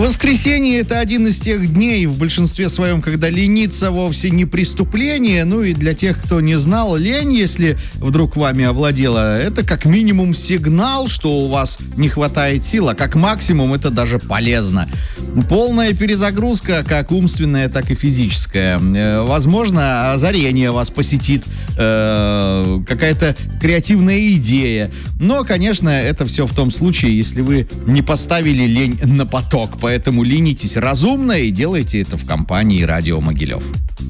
Воскресенье — это один из тех дней в большинстве своем, когда лениться вовсе не преступление. Ну и для тех, кто не знал, лень, если вдруг вами овладела, это как минимум сигнал, что у вас не хватает сил, а как максимум это даже полезно. Полная перезагрузка, как умственная, так и физическая. Возможно, озарение вас посетит, какая-то креативная идея. Но, конечно, это все в том случае, если вы не поставили лень на поток. Поэтому ленитесь разумно и делайте это в компании «Радио Могилев».